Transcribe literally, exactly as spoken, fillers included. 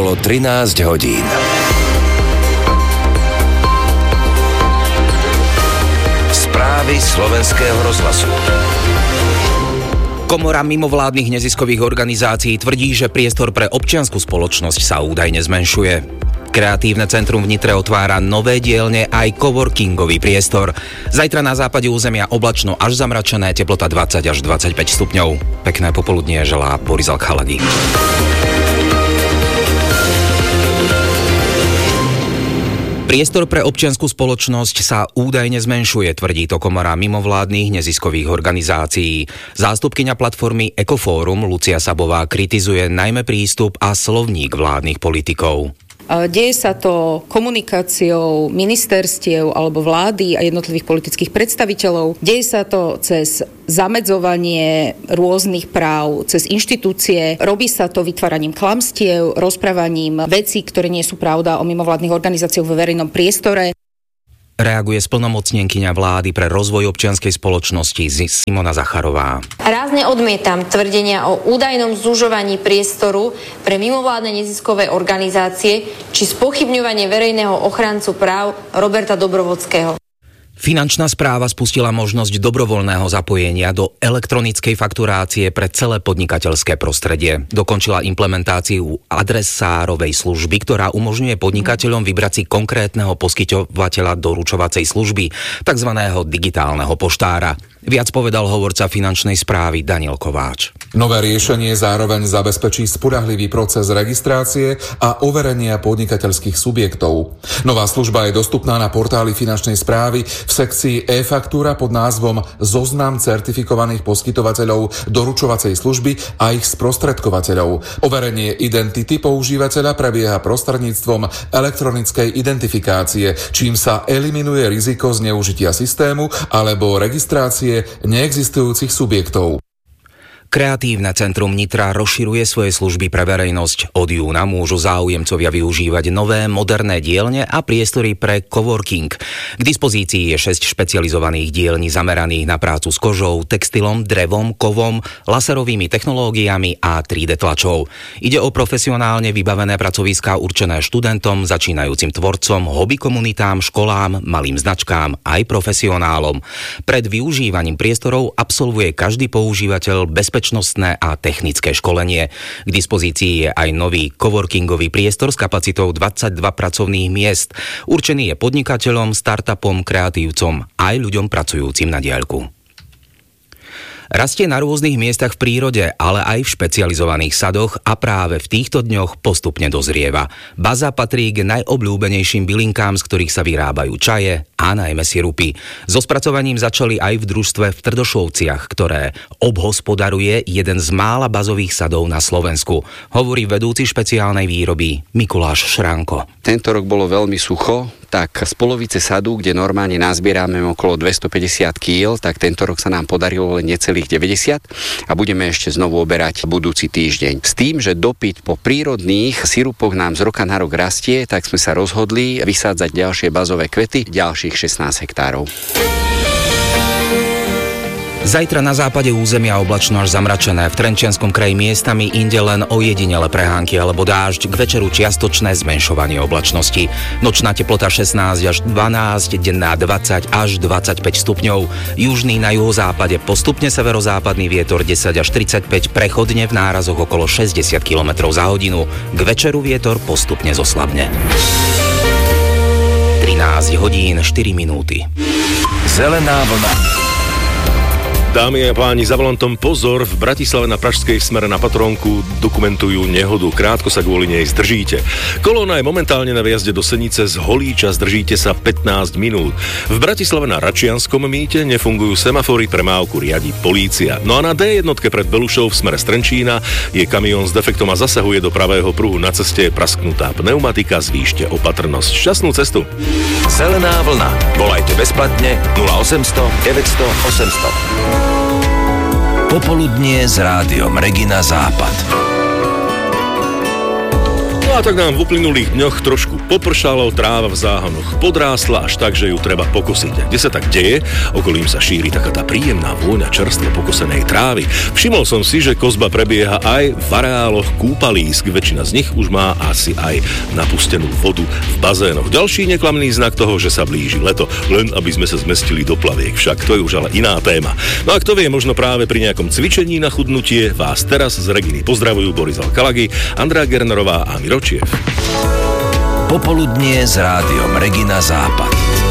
Bolo trinásť hodín. Správy slovenského rozhlasu. Komora mimovládnych neziskových organizácií tvrdí, že priestor pre občiansku spoločnosť sa údajne zmenšuje. Kreatívne centrum v Nitre otvára nové dielne aj coworkingový priestor. Zajtra na západe územia oblačno až zamračené, teplota dvadsať až dvadsaťpäť stupňov. Pekné popoludnie želá Boris Alchaladi. Priestor pre občiansku spoločnosť sa údajne zmenšuje, tvrdí to komora mimovládnych neziskových organizácií. Zástupkyňa platformy Ecofórum Lucia Sabová kritizuje najmä prístup a slovník vládnych politikov. Deje sa to komunikáciou ministerstiev alebo vlády a jednotlivých politických predstaviteľov. Deje sa to cez zamedzovanie rôznych práv, cez inštitúcie. Robí sa to vytváraním klamstiev, rozprávaním vecí, ktoré nie sú pravda o mimovládnych organizáciách vo verejnom priestore. Reaguje splnomocnenkyňa vlády pre rozvoj občianskej spoločnosti Simona Zacharová. Rázne odmietam tvrdenia o údajnom zužovaní priestoru pre mimovládne neziskové organizácie či spochybňovanie verejného ochrancu práv Roberta Dobrovodského. Finančná správa spustila možnosť dobrovoľného zapojenia do elektronickej fakturácie pre celé podnikateľské prostredie. Dokončila implementáciu adresárovej služby, ktorá umožňuje podnikateľom vybrať si konkrétneho poskytovateľa doručovacej služby, takzvaného digitálneho poštára. Viac povedal hovorca finančnej správy Daniel Kováč. Nové riešenie zároveň zabezpečí spoľahlivý proces registrácie a overenia podnikateľských subjektov. Nová služba je dostupná na portáli finančnej správy v sekcii e-faktúra pod názvom Zoznam certifikovaných poskytovateľov doručovacej služby a ich sprostredkovateľov. Overenie identity používateľa prebieha prostredníctvom elektronickej identifikácie, čím sa eliminuje riziko zneužitia systému alebo registrácie neexistujúcich subjektov. Kreatívne centrum Nitra rozširuje svoje služby pre verejnosť. Od júna môžu záujemcovia využívať nové, moderné dielne a priestory pre coworking. K dispozícii je šesť špecializovaných dielní zameraných na prácu s kožou, textilom, drevom, kovom, laserovými technológiami a tri dé tlačou. Ide o profesionálne vybavené pracoviská určené študentom, začínajúcim tvorcom, hobby komunitám, školám, malým značkám aj profesionálom. Pred využívaním priestorov absolvuje každý používateľ bezpečnostné bezpečnostné a technické školenie. K dispozícii je aj nový coworkingový priestor s kapacitou dvadsaťdva pracovných miest. Určený je podnikateľom, startupom, kreatívcom aj ľuďom pracujúcim na diaľku. Rastie na rôznych miestach v prírode, ale aj v špecializovaných sadoch a práve v týchto dňoch postupne dozrieva. Baza patrí k najobľúbenejším bylinkám, z ktorých sa vyrábajú čaje a najmä sirupy. So spracovaním začali aj v družstve v Trdošovciach, ktoré obhospodaruje jeden z mála bazových sadov na Slovensku, hovorí vedúci špeciálnej výroby Mikuláš Šranko. Tento rok bolo veľmi sucho, tak z polovice sadu, kde normálne nazbierame okolo dvestopäťdesiat kíl, tak tento rok sa nám podarilo len necelých deväťdesiat a budeme ešte znovu oberať budúci týždeň. S tým, že dopyt po prírodných sirupoch nám z roka na rok rastie, tak sme sa rozhodli vysádzať ďalšie bazové kvety, ďalších šestnásť hektárov. Zajtra na západe územia oblačno až zamračené, v Trenčianskom kraji miestami inde len ojedinele prehánky alebo dážď, k večeru čiastočné zmenšovanie oblačnosti. Nočná teplota šestnásť až dvanásť, denná dvadsať až dvadsaťpäť stupňov. Južný na juhozápade postupne severozápadný vietor desať až tridsaťpäť, prechodne v nárazoch okolo šesťdesiat kilometrov za hodinu. K večeru vietor postupne zoslabne. trinásť hodín štyri minúty. Zelená vlna. Dámy a páni, za volantom pozor, v Bratislave na Pražskej v smere na Patrónku dokumentujú nehodu. Krátko sa kvôli nej zdržíte. Kolóna je momentálne na výjazde do Senice, z Holíča zdržíte sa pätnásť minút. V Bratislave na Račianskom mýte nefungujú semafory, premávku riadi polícia. No a na dé jednotke pred Belušou v smere z Trenčína je kamión s defektom a zasahuje do pravého pruhu. Na ceste je prasknutá pneumatika, zvýšte opatrnosť. Šťastnú cestu. Zelená vlna. Volajte bezplatne nula osemsto deväťsto osemsto. Popoludnie s rádiom Regina Západ. No a tak nám v uplynulých dňoch trošku popršalo, tráva v záhonoch podrástla až tak, že ju treba pokosiť. Kde sa tak deje, okolím sa šíri taká tá príjemná vôňa čerstvo pokosenej trávy. Všimol som si, že kozba prebieha aj v areáloch kúpalísk. Väčšina z nich už má asi aj napustenú vodu v bazénoch. Ďalší neklamný znak toho, že sa blíži leto, len aby sme sa zmestili do plaviek. Však to je už ale iná téma. No a kto vie, možno práve pri nejakom cvičení na chudnutie vás teraz z Reginy pozdravujú Boris Alkalagi, Andrea Gernerová a Miročiev. Popoludnie s rádiom Regina Západ.